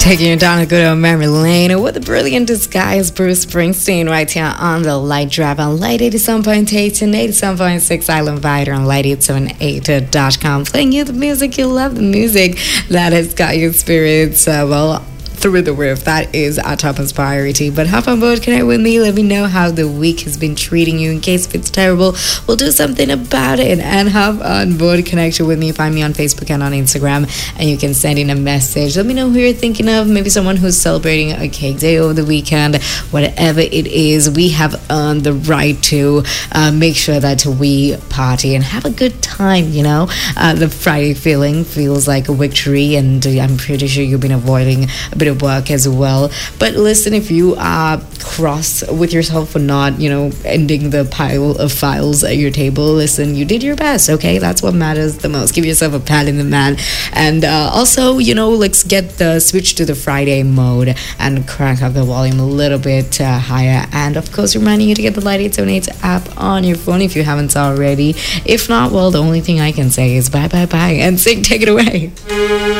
Taking you down a good old memory lane with the brilliant disguise Bruce Springsteen right here on the Light Drive on Light 87.8 and 87.6 Island Vider on Light878.com, playing you the music you love, the music that has got your spirits through the roof. That is our topmost priority. But hop on board, connect with me, let me know how the week has been treating you. In case if it's terrible, we'll do something about it. And hop on board, connect with me, find me on Facebook and on Instagram, and you can send in a message. Let me know who you're thinking of, maybe someone who's celebrating a cake day over the weekend. Whatever it is, we have earned the right to make sure that we party and have a good time, you know. The Friday feeling feels like a victory, and I'm pretty sure you've been avoiding a bit of work as well. But listen, if you are cross with yourself for not, ending the pile of files at your table, listen, you did your best, okay? That's what matters the most. Give yourself a pat in the man. And also, let's get the switch to the Friday mode and crank up the volume a little bit higher. And of course, reminding you to get the Light 878 app on your phone if you haven't already. If not, well, the only thing I can say is bye, and Sing, take it away.